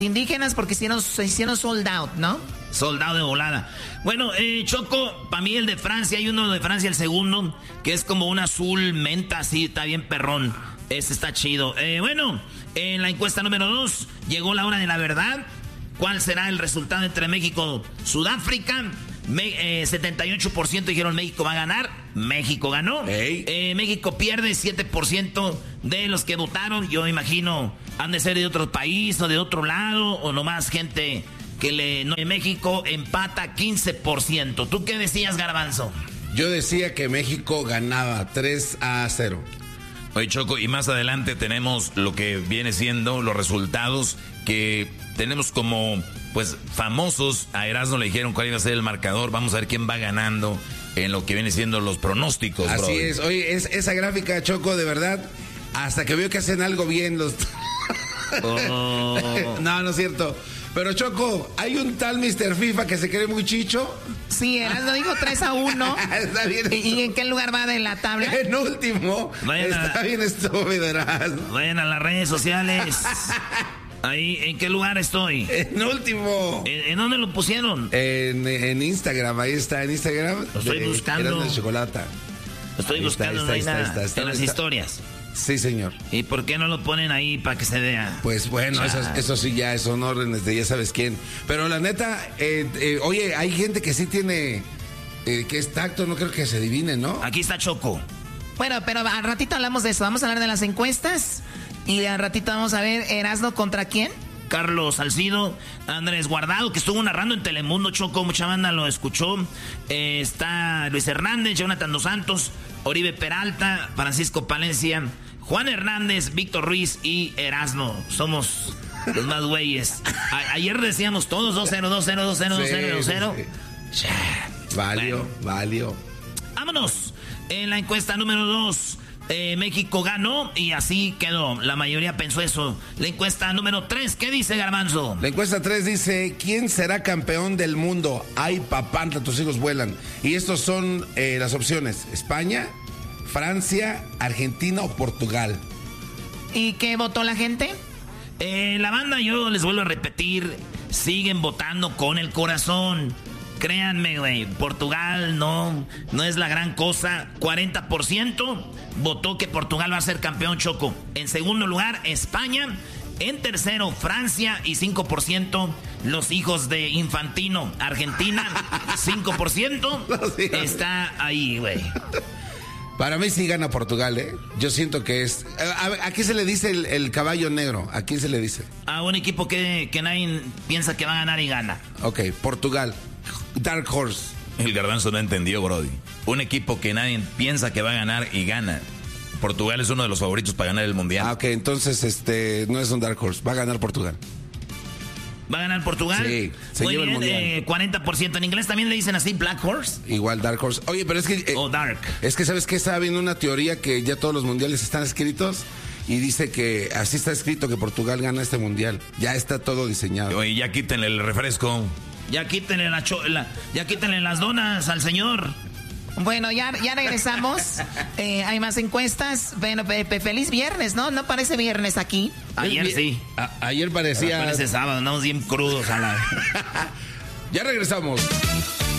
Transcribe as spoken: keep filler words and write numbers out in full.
indígenas porque hicieron, se hicieron sold out, ¿no? Sold out de volada. Bueno, eh, Choco, para mí el de Francia, hay uno de Francia, el segundo, que es como un azul menta, así, está bien perrón. Ese está chido. Eh, bueno, en la encuesta número dos, llegó la hora de la verdad. ¿Cuál será el resultado entre México y Sudáfrica? Me, eh, setenta y ocho por ciento dijeron México va a ganar. México ganó. Hey. Eh, México pierde. Siete por ciento de los que votaron, yo imagino, han de ser de otro país o de otro lado, o nomás gente que le... No, México empata quince por ciento. ¿Tú qué decías, Garbanzo? Yo decía que México ganaba tres a cero. Oye, Choco, y más adelante tenemos lo que viene siendo los resultados que tenemos como, pues, famosos. A Erasmo le dijeron cuál iba a ser el marcador. Vamos a ver quién va ganando en lo que viene siendo los pronósticos. Así brother. es. Oye, es, esa gráfica, Choco, de verdad, hasta que veo que hacen algo bien los... Oh. No, no es cierto. Pero, Choco, hay un tal mister FIFA que se cree muy chicho. Sí, Erasmo dijo tres a uno. Está bien. ¿Y, ¿Y en qué lugar va de la tabla? En último. Vayan Está a, bien estúpido, Erasmo. Vayan a las redes sociales. Ahí, ¿en qué lugar estoy? En último. ¿En, en dónde lo pusieron? En, en Instagram, ahí está, en Instagram. Lo estoy de, buscando. De chocolate. Lo estoy ahí buscando está, ahí está, está, está, en las historias. Sí, señor. ¿Y por qué no lo ponen ahí para que se vea? Pues bueno, eso, eso sí ya son órdenes de ya sabes quién. Pero la neta, eh, eh, oye, hay gente que sí tiene, eh, que es tacto, no creo que se adivine, ¿no? Aquí está Choco. Bueno, pero al ratito hablamos de eso. Vamos a hablar de las encuestas. Y al ratito vamos a ver Erasmo contra quién. Carlos Salcido, Andrés Guardado, que estuvo narrando en Telemundo, Choco, mucha banda lo escuchó. Eh, está Luis Hernández, Jonathan Dos Santos, Oribe Peralta, Francisco Palencia, Juan Hernández, Víctor Ruiz y Erasmo. Somos los más güeyes. A- ayer decíamos todos dos cero, dos cero, dos cero, dos cero, dos cero. Sí, sí. Valio, bueno. Valio. Vámonos. En la encuesta número dos. Eh, México ganó y así quedó. La mayoría pensó eso. La encuesta número tres, ¿qué dice, Garbanzo? La encuesta tres dice, ¿quién será campeón del mundo? Ay, papantla, tus hijos vuelan. Y estos son eh, las opciones. España, Francia, Argentina o Portugal. ¿Y qué votó la gente? Eh, la banda, yo les vuelvo a repetir, siguen votando con el corazón. Créanme, güey, Portugal no, no es la gran cosa. cuarenta por ciento votó que Portugal va a ser campeón, Choco. En segundo lugar, España. En tercero, Francia. Y cinco por ciento los hijos de Infantino. Argentina, cinco por ciento está ahí, güey. Para mí sí gana Portugal, ¿eh? Yo siento que es... ¿A, a qué se le dice el, el caballo negro? ¿A quién se le dice? A un equipo que, que nadie piensa que va a ganar y gana. Ok, Portugal. Dark Horse. El Garbanzo no entendió, Brody. Un equipo que nadie piensa que va a ganar y gana. Portugal es uno de los favoritos para ganar el Mundial. Ah, ok, entonces este no es un Dark Horse. Va a ganar Portugal. ¿Va a ganar Portugal? Sí, se muy lleva bien, el Mundial. Eh, cuarenta por ciento. En inglés también le dicen así, Black Horse. Igual Dark Horse. Oye, pero es que... Eh, o Dark. Es que, ¿sabes qué? Estaba viendo una teoría que ya todos los mundiales están escritos y dice que así está escrito que Portugal gana este mundial. Ya está todo diseñado. Oye, ya quítenle el refresco. Ya quítenle, la cho la, ya quítenle las donas al señor. Bueno, ya, ya regresamos. eh, hay más encuestas. Bueno, pe pe feliz viernes, ¿no? No parece viernes aquí. Ayer sí. A ayer parecía... Parece sábado, andamos bien crudos a la... Ya regresamos.